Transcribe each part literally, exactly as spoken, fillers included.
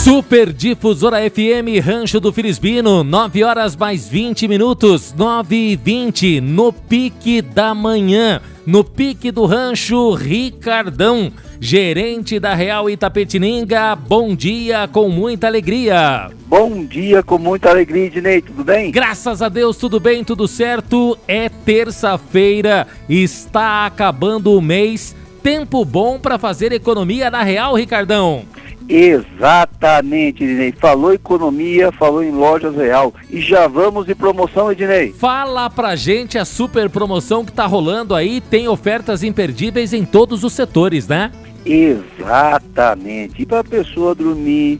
Super Difusora F M, Rancho do Filisbino, nove horas mais vinte minutos, nove e vinte, no pique da manhã, no pique do Rancho, Ricardão, gerente da Real Itapetininga, bom dia com muita alegria. Bom dia com muita alegria, Ednei, tudo bem? Graças a Deus, tudo bem, tudo certo, é terça-feira, está acabando o mês, tempo bom para fazer economia na Real, Ricardão. Exatamente, Ednei. Falou economia, falou em Lojas Real. E já vamos de promoção, Ednei. Fala pra gente a super promoção que tá rolando aí. Tem ofertas imperdíveis em todos os setores, né? Exatamente. E pra pessoa dormir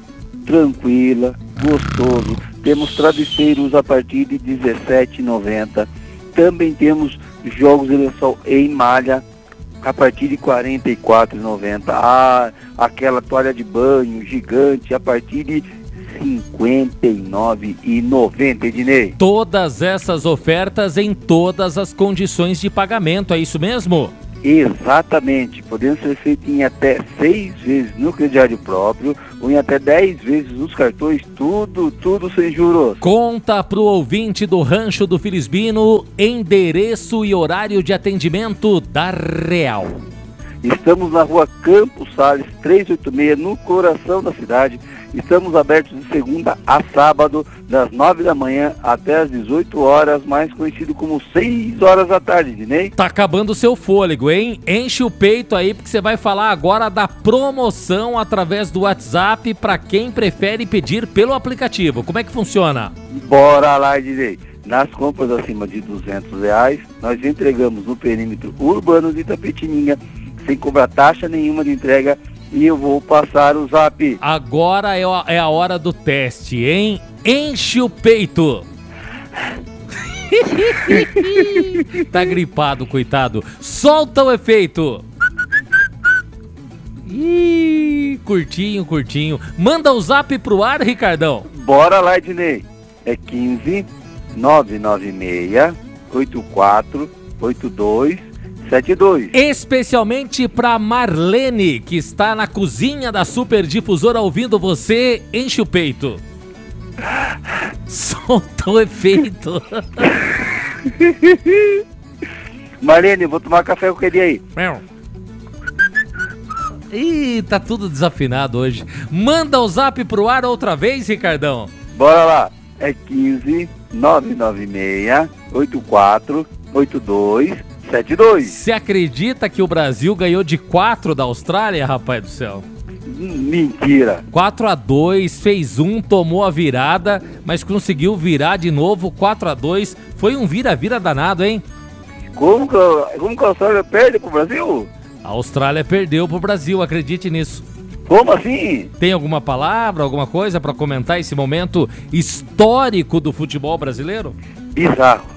tranquila, gostoso, temos travesseiros a partir de dezessete reais e noventa centavos. Também temos jogos de lençol em malha a partir de quarenta e quatro reais e noventa centavos. Ah, aquela toalha de banho gigante a partir de cinquenta e nove reais e noventa centavos, Ednei. Todas essas ofertas em todas as condições de pagamento, é isso mesmo? Exatamente, podendo ser feito em até seis vezes no crediário próprio ou em até dez vezes nos cartões, tudo, tudo sem juros. Conta pro ouvinte do Rancho do Filisbino, endereço e horário de atendimento da Real. Estamos na rua Campos Sales, trezentos e oitenta e seis, no coração da cidade. Estamos abertos de segunda a sábado, das nove da manhã até as dezoito horas, mais conhecido como seis horas da tarde, Dinei. Tá acabando o seu fôlego, hein? Enche o peito aí, porque você vai falar agora da promoção através do WhatsApp para quem prefere pedir pelo aplicativo. Como é que funciona? Bora lá, Dinei. Nas compras acima de duzentos reais, nós entregamos no perímetro urbano de Itapetininga, sem cobrar taxa nenhuma de entrega. E eu vou passar o zap. Agora é a, é a hora do teste, hein? Enche o peito. Tá gripado, coitado. Solta o efeito. Ih, curtinho, curtinho. Manda o zap pro ar, Ricardão. Bora lá, Ednei. É quinze, nove nove seis, oito quatro oito dois sete dois. Especialmente para Marlene, que está na cozinha da Super Difusora ouvindo você, enche o peito. Solta o efeito. Marlene, vou tomar café com ele aí. Ih, tá tudo desafinado hoje. Manda o zap pro ar outra vez, Ricardão. Bora lá. É quinze, nove nove seis, oito quatro oito dois sete dois. Você acredita que o Brasil ganhou de quatro da Austrália, rapaz do céu? Mentira. quatro a dois, fez um, tomou a virada, mas conseguiu virar de novo, quatro a dois. Foi um vira-vira danado, hein? Como que, como que a Austrália perde pro Brasil? A Austrália perdeu pro Brasil, acredite nisso. Como assim? Tem alguma palavra, alguma coisa para comentar esse momento histórico do futebol brasileiro? Bizarro.